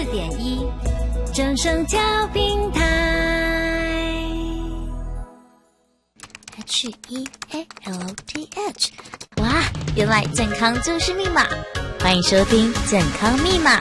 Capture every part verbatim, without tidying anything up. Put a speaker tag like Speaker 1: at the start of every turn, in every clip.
Speaker 1: 点一，正声调平台 H E A L T H。 哇，原来健康就是密码，欢迎收听健康密码。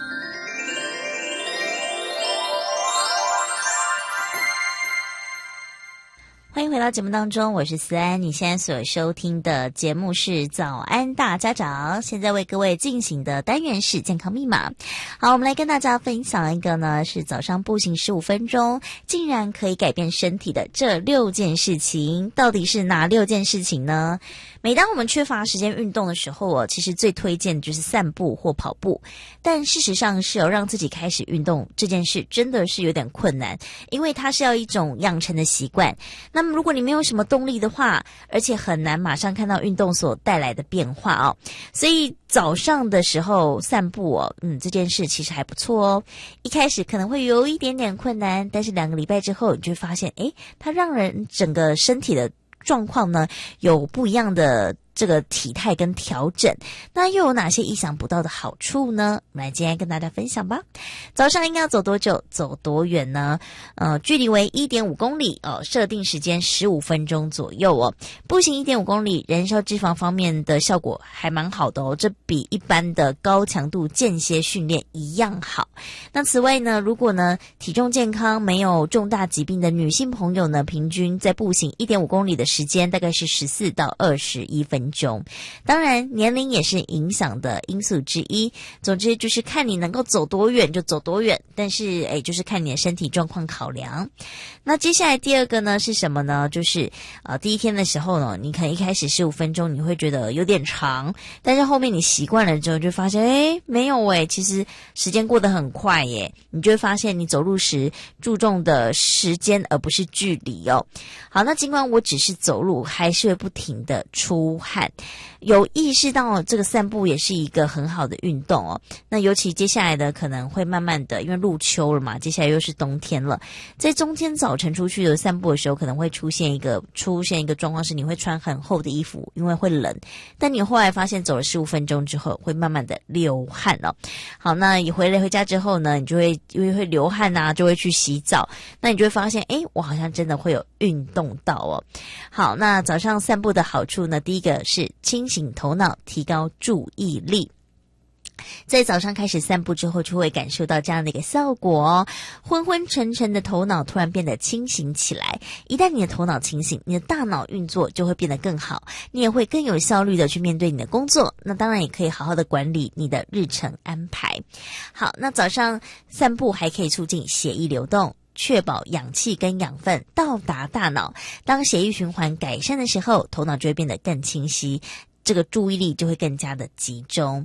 Speaker 1: 欢迎回到节目当中，我是思安。你现在所收听的节目是早安大家长，现在为各位进行的单元是健康密码。好，我们来跟大家分享一个呢，是早上步行十五分钟竟然可以改变身体的这六件事情。到底是哪六件事情呢？每当我们缺乏时间运动的时候哦，其实最推荐就是散步或跑步，但事实上是有让自己开始运动这件事真的是有点困难，因为它是要一种养成的习惯。那么如果你没有什么动力的话，而且很难马上看到运动所带来的变化哦，所以早上的时候散步哦，嗯，这件事其实还不错哦。一开始可能会有一点点困难，但是两个礼拜之后，你就会发现，诶，它让人整个身体的状况呢有不一样的这个体态跟调整。那又有哪些意想不到的好处呢？我们来今天跟大家分享吧。早上应该要走多久，走多远呢？呃，距离为 一点五公里哦，设定时间十五分钟左右哦。步行 一点五公里，燃烧脂肪方面的效果还蛮好的哦，这比一般的高强度间歇训练一样好。那此外呢，如果呢体重健康、没有重大疾病的女性朋友呢，平均在步行 一点五公里的时间大概是十四到二十一分钟。当然年龄也是影响的因素之一，总之就是看你能够走多远就走多远，但是诶就是看你的身体状况考量。那接下来第二个呢是什么呢？就是呃第一天的时候呢，你可能一开始十五分钟你会觉得有点长，但是后面你习惯了之后就发现诶没有诶其实时间过得很快耶，你就会发现你走路时注重的时间而不是距离哦。好，那尽管我只是走路，还是会不停的出汗，有意识到这个散步也是一个很好的运动哦。那尤其接下来的可能会慢慢的，因为入秋了嘛，接下来又是冬天了，在冬天早晨出去的散步的时候，可能会出现一个出现一个状况是你会穿很厚的衣服，因为会冷，但你后来发现走了十五分钟之后会慢慢的流汗哦。好，那你回来回家之后呢，你就会因为会流汗啊，就会去洗澡，那你就会发现诶我好像真的会有运动到哦。好，那早上散步的好处呢，第一个是清醒头脑，提高注意力。在早上开始散步之后，就会感受到这样的一个效果哦，昏昏沉沉的头脑突然变得清醒起来。一旦你的头脑清醒，你的大脑运作就会变得更好，你也会更有效率的去面对你的工作，那当然也可以好好的管理你的日程安排。好，那早上散步还可以促进血液流动，确保氧气跟养分到达大脑。当血液循环改善的时候，头脑就会变得更清晰，这个注意力就会更加的集中。